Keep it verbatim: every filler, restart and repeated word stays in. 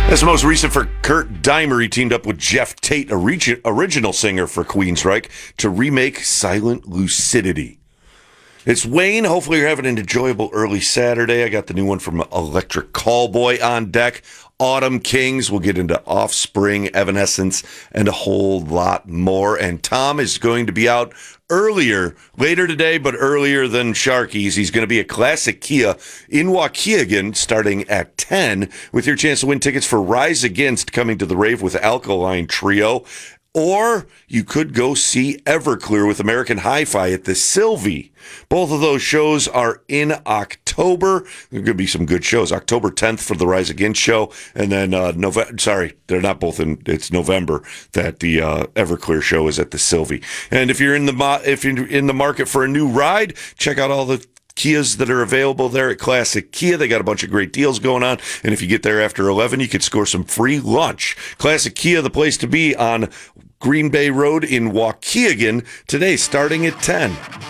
That's most recent for Kurt Dimer. He teamed up with Jeff Tate, a regi- original singer for Queensryche, to remake Silent Lucidity. It's Wayne. Hopefully you're having an enjoyable early Saturday. I got the new one from Electric Callboy on deck. Autumn Kings. We'll get into Offspring, Evanescence, and a whole lot more. And Tom is going to be out earlier, later today, but earlier than Sharky's. He's going to be at Classic Kia in Waukegan starting at ten with your chance to win tickets for Rise Against coming to the rave with Alkaline Trio. Or you could go see Everclear with American Hi-Fi at the Sylvie. Both of those shows are in October. There are going to be some good shows. October tenth for the Rise Against show, and then uh, November. Sorry, they're not both in. It's November that the uh, Everclear show is at the Sylvie. And if you're in the mo- if you're in the market for a new ride, check out all the Kias that are available there at Classic Kia. They got a bunch of great deals going on. And if you get there after eleven, you could score some free lunch. Classic Kia, the place to be on Green Bay Road in Waukegan today, starting at ten.